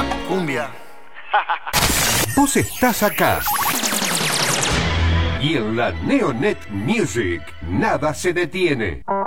cumbia. Vos estás acá. Y en la Neonet Music, nada se detiene.